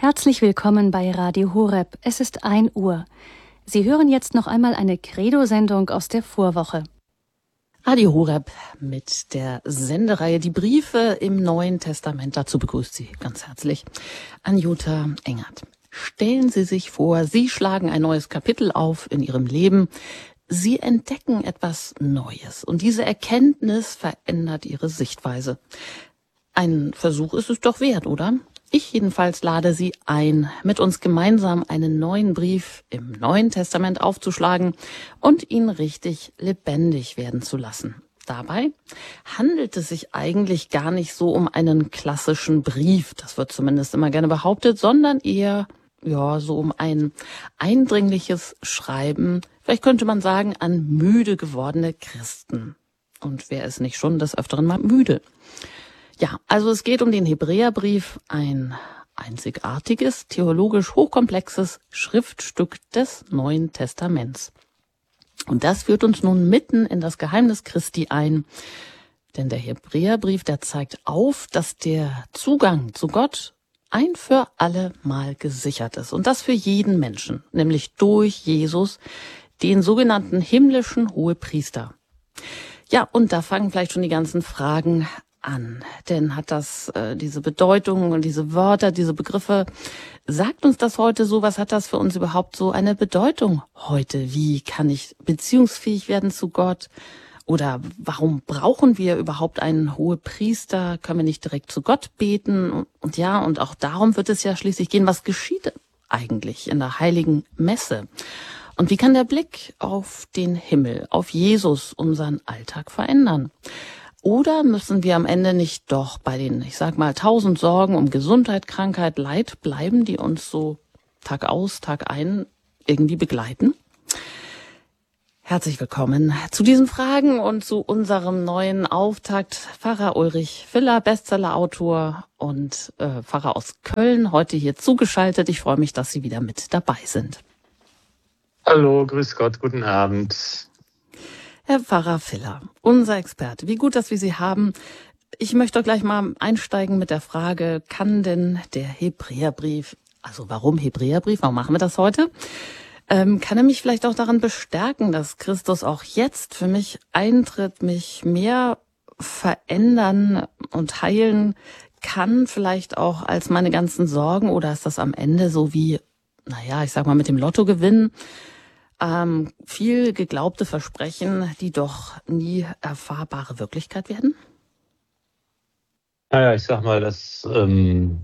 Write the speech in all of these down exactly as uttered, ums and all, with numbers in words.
Herzlich willkommen bei Radio Horeb. Es ist ein Uhr. Sie hören jetzt noch einmal eine Credo-Sendung aus der Vorwoche. Radio Horeb mit der Sendereihe Die Briefe im Neuen Testament. Dazu begrüßt Sie ganz herzlich Anjuta Engert. Stellen Sie sich vor, Sie schlagen ein neues Kapitel auf in Ihrem Leben. Sie entdecken etwas Neues und diese Erkenntnis verändert Ihre Sichtweise. Ein Versuch ist es doch wert, oder? Ich jedenfalls lade Sie ein, mit uns gemeinsam einen neuen Brief im Neuen Testament aufzuschlagen und ihn richtig lebendig werden zu lassen. Dabei handelt es sich eigentlich gar nicht so um einen klassischen Brief, das wird zumindest immer gerne behauptet, sondern eher ja so um ein eindringliches Schreiben, vielleicht könnte man sagen, an müde gewordene Christen. Und wer ist nicht schon des Öfteren mal müde? Ja, also es geht um den Hebräerbrief, ein einzigartiges, theologisch hochkomplexes Schriftstück des Neuen Testaments. Und das führt uns nun mitten in das Geheimnis Christi ein. Denn der Hebräerbrief, der zeigt auf, dass der Zugang zu Gott ein für alle Mal gesichert ist. Und das für jeden Menschen, nämlich durch Jesus, den sogenannten himmlischen Hohepriester. Ja, und da fangen vielleicht schon die ganzen Fragen an. Denn hat das äh, diese Bedeutung und diese Wörter, diese Begriffe, sagt uns das heute so, was hat das für uns überhaupt so eine Bedeutung heute? Wie kann ich beziehungsfähig werden zu Gott? Oder warum brauchen wir überhaupt einen Hohepriester? Können wir nicht direkt zu Gott beten? Und, und ja, und auch darum wird es ja schließlich gehen, was geschieht eigentlich in der heiligen Messe? Und wie kann der Blick auf den Himmel, auf Jesus, unseren Alltag verändern? Oder müssen wir am Ende nicht doch bei den, ich sag mal, tausend Sorgen um Gesundheit, Krankheit, Leid bleiben, die uns so Tag aus, Tag ein irgendwie begleiten? Herzlich willkommen zu diesen Fragen und zu unserem neuen Auftakt. Pfarrer Ulrich Filler, Bestsellerautor und äh, Pfarrer aus Köln, heute hier zugeschaltet. Ich freue mich, dass Sie wieder mit dabei sind. Hallo, grüß Gott, guten Abend. Herr Pfarrer Filler, unser Experte, wie gut, dass wir Sie haben. Ich möchte gleich mal einsteigen mit der Frage, kann denn der Hebräerbrief, also warum Hebräerbrief, warum machen wir das heute, ähm, kann er mich vielleicht auch daran bestärken, dass Christus auch jetzt für mich eintritt, mich mehr verändern und heilen kann, vielleicht auch als meine ganzen Sorgen, oder ist das am Ende so wie, naja, ich sag mal mit dem Lottogewinn, Ähm, viel geglaubte Versprechen, die doch nie erfahrbare Wirklichkeit werden? Naja, ich sag mal, dass ähm,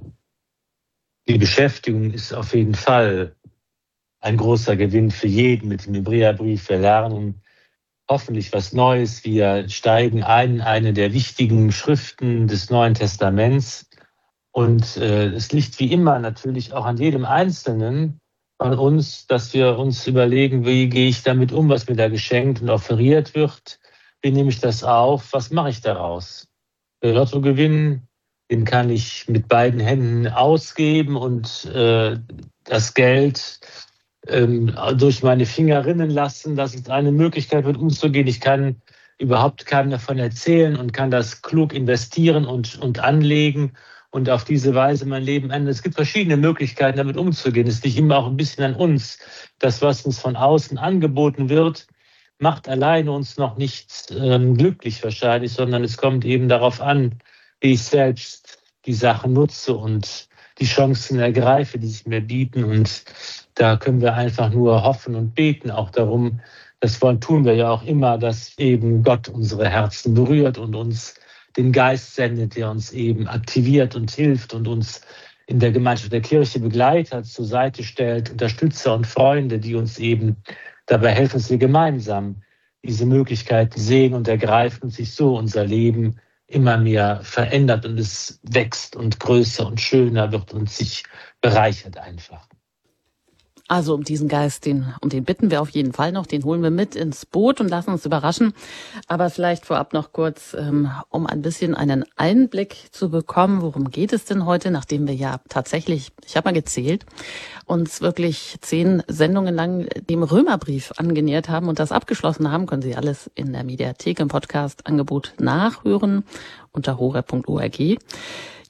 die Beschäftigung ist auf jeden Fall ein großer Gewinn für jeden mit dem Hebräerbrief. Wir lernen hoffentlich was Neues. Wir steigen ein in eine der wichtigen Schriften des Neuen Testaments. Und äh, es liegt wie immer natürlich auch an jedem Einzelnen von uns, dass wir uns überlegen, wie gehe ich damit um, was mir da geschenkt und offeriert wird. Wie nehme ich das auf? Was mache ich daraus? Der Lottogewinn, den kann ich mit beiden Händen ausgeben und äh, das Geld ähm, durch meine Finger rinnen lassen, dass es eine Möglichkeit wird, umzugehen. Ich kann überhaupt keinem davon erzählen und kann das klug investieren und, und anlegen und auf diese Weise mein Leben ändern. Es gibt verschiedene Möglichkeiten, damit umzugehen. Es liegt immer auch ein bisschen an uns. Das, was uns von außen angeboten wird, macht alleine uns noch nicht ähm, glücklich wahrscheinlich, sondern es kommt eben darauf an, wie ich selbst die Sache nutze und die Chancen ergreife, die sich mir bieten. Und da können wir einfach nur hoffen und beten, auch darum, das wollen, tun wir ja auch immer, dass eben Gott unsere Herzen berührt und uns den Geist sendet, der uns eben aktiviert und hilft und uns in der Gemeinschaft der Kirche begleitet, zur Seite stellt, Unterstützer und Freunde, die uns eben dabei helfen, dass wir gemeinsam diese Möglichkeiten sehen und ergreifen und sich so unser Leben immer mehr verändert und es wächst und größer und schöner wird und sich bereichert einfach. Also um diesen Geist, den, um den bitten wir auf jeden Fall noch, den holen wir mit ins Boot und lassen uns überraschen. Aber vielleicht vorab noch kurz, ähm, um ein bisschen einen Einblick zu bekommen, worum geht es denn heute, nachdem wir ja tatsächlich, ich habe mal gezählt, uns wirklich zehn Sendungen lang dem Römerbrief angenähert haben und das abgeschlossen haben, können Sie alles in der Mediathek im Podcast-Angebot nachhören unter horeb punkt org.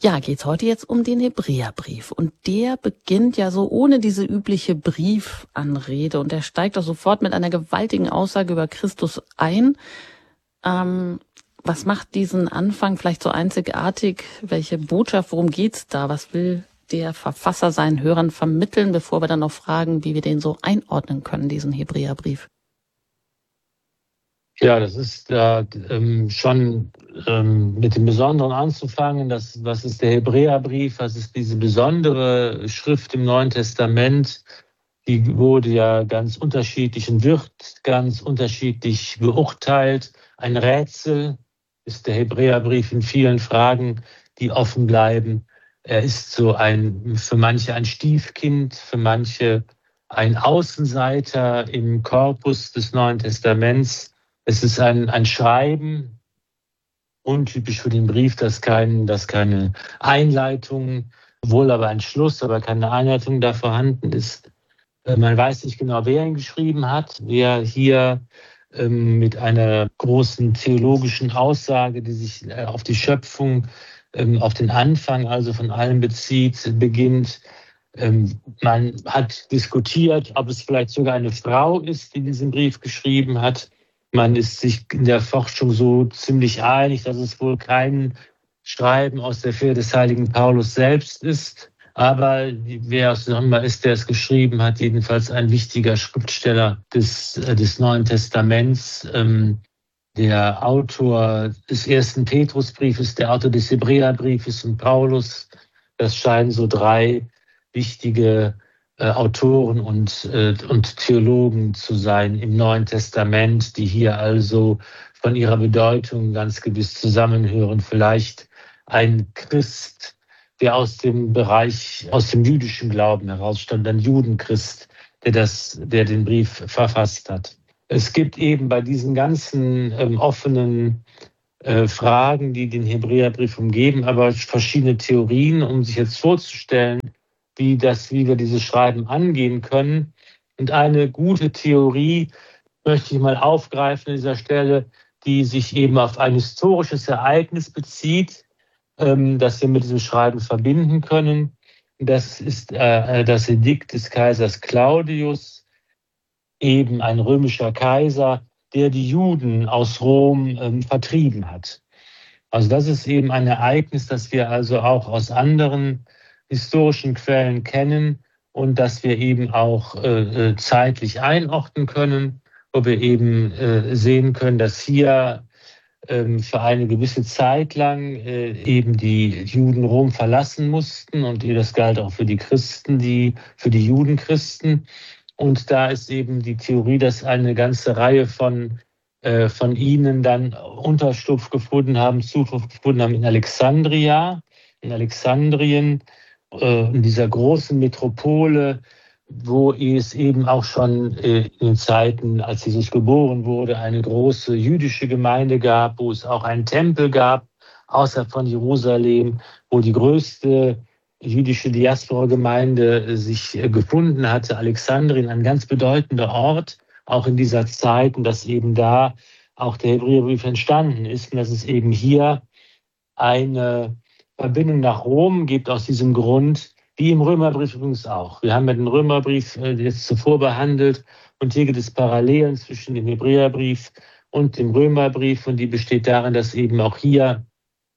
Ja, geht's heute jetzt um den Hebräerbrief. Und der beginnt ja so ohne diese übliche Briefanrede. Und der steigt auch sofort mit einer gewaltigen Aussage über Christus ein. Ähm, was macht diesen Anfang vielleicht so einzigartig? Welche Botschaft, worum geht's da? Was will der Verfasser seinen Hörern vermitteln, bevor wir dann noch fragen, wie wir den so einordnen können, diesen Hebräerbrief? Ja, das ist äh, ähm, schon ähm, mit dem Besonderen anzufangen. Das, was ist der Hebräerbrief? Was ist diese besondere Schrift im Neuen Testament? Die wurde ja ganz unterschiedlich und wird ganz unterschiedlich beurteilt. Ein Rätsel ist der Hebräerbrief in vielen Fragen, die offen bleiben. Er ist so ein, für manche ein Stiefkind, für manche ein Außenseiter im Korpus des Neuen Testaments. Es ist ein, ein Schreiben, untypisch für den Brief, dass, kein, dass keine Einleitung, wohl aber ein Schluss, aber keine Einleitung da vorhanden ist. Man weiß nicht genau, wer ihn geschrieben hat, wer hier ähm, mit einer großen theologischen Aussage, die sich äh, auf die Schöpfung, ähm, auf den Anfang also von allem bezieht, beginnt. Ähm, man hat diskutiert, ob es vielleicht sogar eine Frau ist, die diesen Brief geschrieben hat. Man ist sich in der Forschung so ziemlich einig, dass es wohl kein Schreiben aus der Feder des heiligen Paulus selbst ist. Aber wer es noch immer ist, der es geschrieben hat, jedenfalls ein wichtiger Schriftsteller des, äh, des Neuen Testaments, ähm, der Autor des ersten Petrusbriefes, der Autor des Hebräerbriefes und Paulus. Das scheinen so drei wichtige äh, Autoren und, äh, und Theologen zu sein im Neuen Testament, die hier also von ihrer Bedeutung ganz gewiss zusammenhören. Vielleicht ein Christ, der aus dem Bereich, aus dem jüdischen Glauben herausstammt, ein Judenchrist, der das, der den Brief verfasst hat. Es gibt eben bei diesen ganzen ähm, offenen äh, Fragen, die den Hebräerbrief umgeben, aber verschiedene Theorien, um sich jetzt vorzustellen, wie das, wie wir dieses Schreiben angehen können. Und eine gute Theorie möchte ich mal aufgreifen an dieser Stelle, die sich eben auf ein historisches Ereignis bezieht, ähm, das wir mit diesem Schreiben verbinden können. Das ist äh, das Edikt des Kaisers Claudius, eben ein römischer Kaiser, der die Juden aus Rom ähm, vertrieben hat. Also das ist eben ein Ereignis, das wir also auch aus anderen historischen Quellen kennen und das wir eben auch äh, zeitlich einordnen können, wo wir eben äh, sehen können, dass hier ähm, für eine gewisse Zeit lang äh, eben die Juden Rom verlassen mussten und das galt auch für die Christen, die für die Judenchristen. Und da ist eben die Theorie, dass eine ganze Reihe von, äh, von ihnen dann Unterschlupf gefunden haben, Zuflucht gefunden haben in Alexandria, in Alexandrien, äh, in dieser großen Metropole, wo es eben auch schon äh, in den Zeiten, als Jesus geboren wurde, eine große jüdische Gemeinde gab, wo es auch einen Tempel gab, außerhalb von Jerusalem, wo die größte jüdische Diaspora-Gemeinde sich gefunden hatte. Alexandrien, ein ganz bedeutender Ort, auch in dieser Zeit, und dass eben da auch der Hebräerbrief entstanden ist und dass es eben hier eine Verbindung nach Rom gibt aus diesem Grund, wie im Römerbrief übrigens auch. Wir haben ja den Römerbrief jetzt zuvor behandelt und hier gibt es Parallelen zwischen dem Hebräerbrief und dem Römerbrief und die besteht darin, dass eben auch hier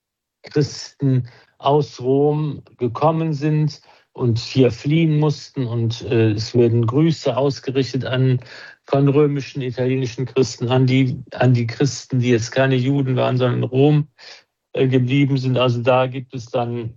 Christen aus Rom gekommen sind und hier fliehen mussten und äh, es werden Grüße ausgerichtet an von römischen, italienischen Christen an die an die Christen, die jetzt keine Juden waren, sondern in Rom äh, geblieben sind. Also da gibt es dann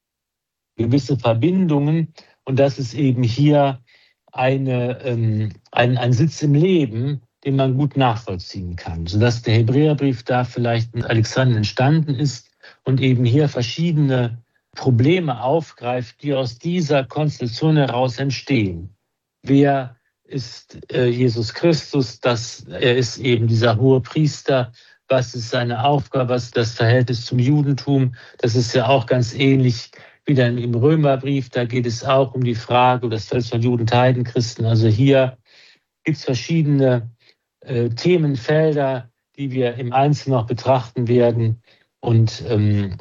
gewisse Verbindungen und das ist eben hier eine ähm, ein, ein Sitz im Leben, den man gut nachvollziehen kann, sodass der Hebräerbrief da vielleicht in Alexandrien entstanden ist und eben hier verschiedene Probleme aufgreift, die aus dieser Konstellation heraus entstehen. Wer ist äh, Jesus Christus? Das, er ist eben dieser hohe Priester. Was ist seine Aufgabe? Was ist das Verhältnis zum Judentum? Das ist ja auch ganz ähnlich wie dann im Römerbrief. Da geht es auch um die Frage, das Feld von Juden, Heiden, Christen. Also hier gibt es verschiedene äh, Themenfelder, die wir im Einzelnen noch betrachten werden. Und ähm,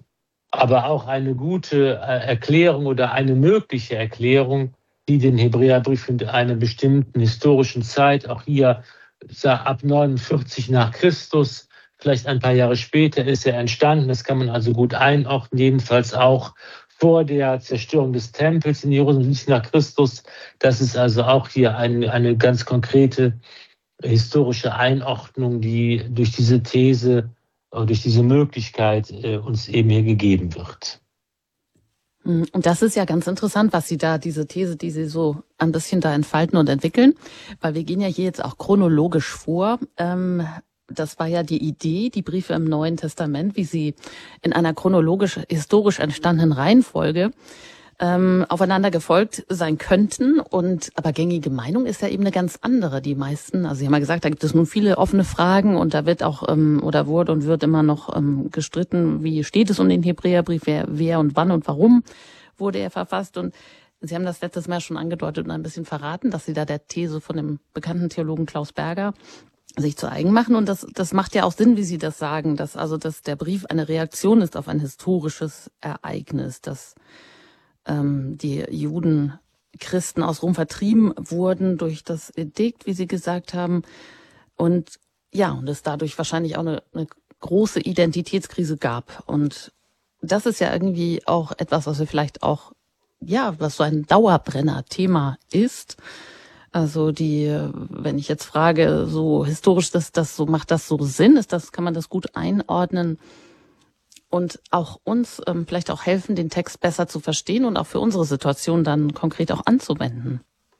aber auch eine gute Erklärung oder eine mögliche Erklärung, die den Hebräerbrief in einer bestimmten historischen Zeit, auch hier ab neunundvierzig nach Christus, vielleicht ein paar Jahre später ist er entstanden. Das kann man also gut einordnen, jedenfalls auch vor der Zerstörung des Tempels in Jerusalem nicht nach Christus. Das ist also auch hier eine, eine ganz konkrete historische Einordnung, die durch diese These, durch diese Möglichkeit uns eben hier gegeben wird. Und das ist ja ganz interessant, was Sie da, diese These, die Sie so ein bisschen da entfalten und entwickeln, weil wir gehen ja hier jetzt auch chronologisch vor. Das war ja die Idee, die Briefe im Neuen Testament, wie sie in einer chronologisch, historisch entstandenen Reihenfolge ähm, aufeinander gefolgt sein könnten. Und aber gängige Meinung ist ja eben eine ganz andere. Die meisten, also Sie haben ja gesagt, da gibt es nun viele offene Fragen und da wird auch ähm, oder wurde und wird immer noch ähm, gestritten, wie steht es um den Hebräerbrief, wer, wer und wann und warum wurde er verfasst. Und Sie haben das letztes Mal schon angedeutet und ein bisschen verraten, dass Sie da der These von dem bekannten Theologen Klaus Berger sich zu eigen machen. Und das, das macht ja auch Sinn, wie Sie das sagen, dass also, dass der Brief eine Reaktion ist auf ein historisches Ereignis, dass ähm, die Juden, Christen aus Rom vertrieben wurden durch das Edikt, wie Sie gesagt haben. Und ja, und es dadurch wahrscheinlich auch eine, eine große Identitätskrise gab. Und das ist ja irgendwie auch etwas, was wir vielleicht auch, ja, was so ein Dauerbrenner-Thema ist. Also die, wenn ich jetzt frage, so historisch, das, das so, macht das so Sinn? Ist das, kann man das gut einordnen und auch uns ähm, vielleicht auch helfen, den Text besser zu verstehen und auch für unsere Situation dann konkret auch anzuwenden?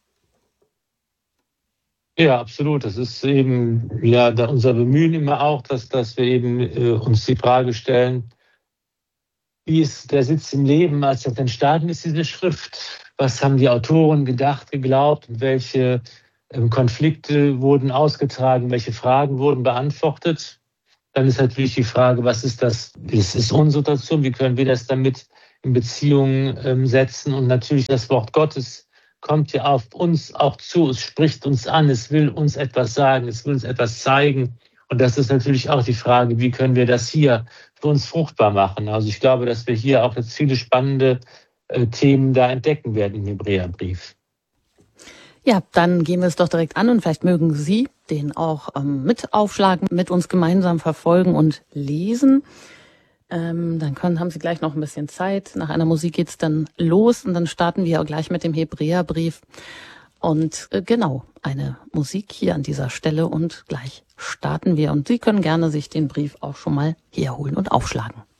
Ja, absolut. Das ist eben ja da unser Bemühen immer auch, dass, dass wir eben äh, uns die Frage stellen, wie ist der Sitz im Leben, als das entstanden ist, diese Schrift? Was haben die Autoren gedacht, geglaubt und welche ähm, Konflikte wurden ausgetragen, welche Fragen wurden beantwortet? Dann ist natürlich die Frage, was ist das, was ist unsere Situation, wie können wir das damit in Beziehung ähm, setzen? Und natürlich das Wort Gottes kommt ja auf uns auch zu, es spricht uns an, es will uns etwas sagen, es will uns etwas zeigen. Und das ist natürlich auch die Frage, wie können wir das hier für uns fruchtbar machen? Also ich glaube, dass wir hier auch jetzt viele spannende äh, Themen da entdecken werden im Hebräerbrief. Ja, dann gehen wir es doch direkt an und vielleicht mögen Sie den auch ähm, mit aufschlagen, mit uns gemeinsam verfolgen und lesen. Ähm, dann können, haben Sie gleich noch ein bisschen Zeit. Nach einer Musik geht's dann los und dann starten wir auch gleich mit dem Hebräerbrief. Und äh, genau, eine Musik hier an dieser Stelle und gleich starten wir. Und Sie können gerne sich den Brief auch schon mal herholen und aufschlagen.